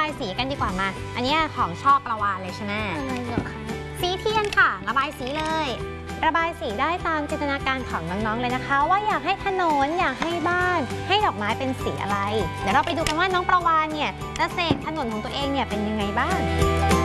ายสีกันดีกว่ามาอันนี้ของชอบประวานเลยใช่ไหมอะไรเหรอคะสีเทียนค่ะระบายสีเลยระบายสีได้ตามจินตนาการของน้องๆเลยนะคะว่าอยากให้ถนนอยากให้บ้านให้ดอกไม้เป็นสีอะไรเดี๋ยวเราไปดูกันว่าน้องประวานเนี่ยจะเสกถนนของตัวเองเนี่ยเป็นยังไงบ้าง